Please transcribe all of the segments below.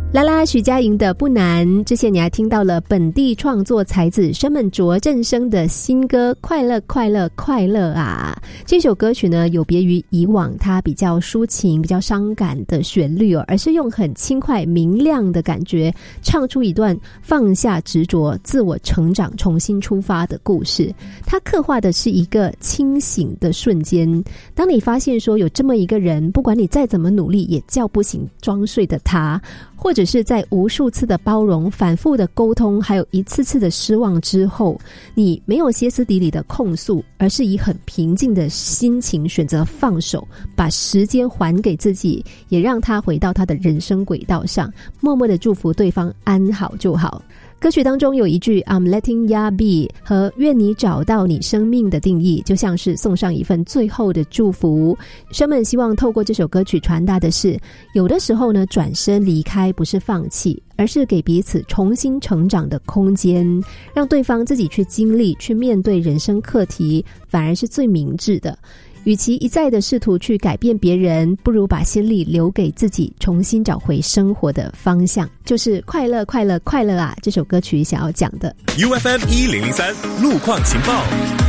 啦啦徐佳莹的不难，之前你还听到了本地创作才子生门卓振声的新歌快乐快乐快乐啊。这首歌曲呢有别于以往它比较抒情比较伤感的旋律而是用很轻快明亮的感觉唱出一段放下执着自我成长重新出发的故事。它刻画的是一个清醒的瞬间，当你发现说有这么一个人，不管你再怎么努力也叫不醒装睡的他，或者是在无数次的包容反复的沟通还有一次次的失望之后，你没有歇斯底里的控诉，而是以很平静的心情选择放手，把时间还给自己，也让他回到他的人生轨道上，默默的祝福对方安好就好。歌曲当中有一句 I'm letting ya be 和愿你找到你生命的定义，就像是送上一份最后的祝福。生们希望透过这首歌曲传达的是，有的时候呢，转身离开不是放弃，而是给彼此重新成长的空间，让对方自己去经历去面对人生课题，反而是最明智的。与其一再的试图去改变别人，不如把心力留给自己，重新找回生活的方向，就是快乐快乐快乐啊！这首歌曲想要讲的。 UFM 1003路况情报。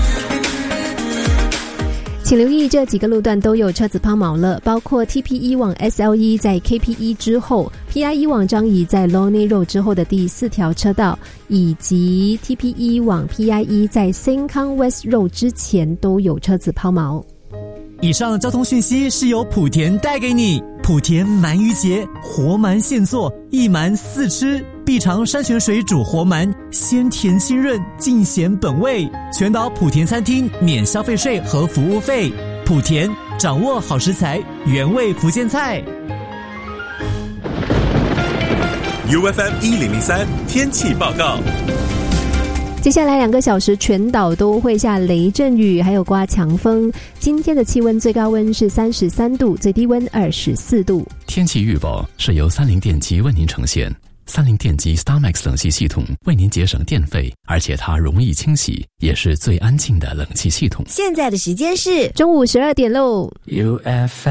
请留意这几个路段都有车子抛锚了，包括 TP1 往 SLE 在 KP1 之后， PI1 往张仪在 Lonely Road 之后的第4条车道，以及 TP1 往 PI1 在 Sengkang West Road 之前都有车子抛锚。 以上交通讯息是由莆田带给你。莆田鳗鱼节，活鳗现做，一鳗4吃，必尝山泉水煮活鳗，鲜甜清润，尽显本味。全岛莆田餐厅免消费税和服务费。莆田掌握好食材，原味福建菜。 UFM 1003天气报告。 接下来2个小时全岛都会下雷阵雨，还有刮强风。今天的气温最高温是33度，最低温24度。 天气预报是由三菱电机为您呈现。三菱电机 StarMax 冷气系统为您节省电费，而且它容易清洗，也是最安静的冷气系统。 现在的时间是中午12点喽。 UFM